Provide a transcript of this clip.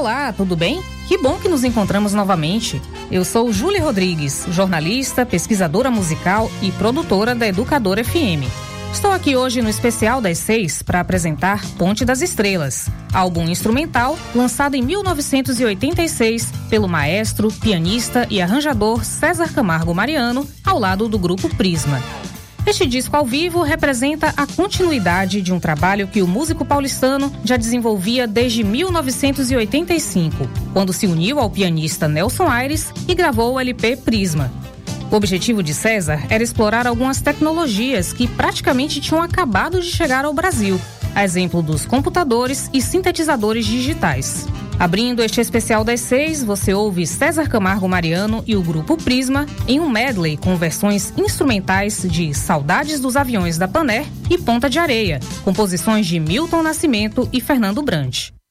Olá, tudo bem? Que bom que nos encontramos novamente. Eu sou Júlia Rodrigues, jornalista, pesquisadora musical e produtora da Educadora FM. Estou aqui hoje no Especial das 6 para apresentar Ponte das Estrelas, álbum instrumental lançado em 1986 pelo maestro, pianista e arranjador César Camargo Mariano, ao lado do grupo Prisma. Este disco ao vivo representa a continuidade de um trabalho que o músico paulistano já desenvolvia desde 1985, quando se uniu ao pianista Nelson Aires e gravou o LP Prisma. O objetivo de César era explorar algumas tecnologias que praticamente tinham acabado de chegar ao Brasil, a exemplo dos computadores e sintetizadores digitais. Abrindo este Especial das 6, você ouve César Camargo Mariano e o grupo Prisma em um medley com versões instrumentais de Saudades dos Aviões da Paner e Ponta de Areia, composições de Milton Nascimento e Fernando Brant.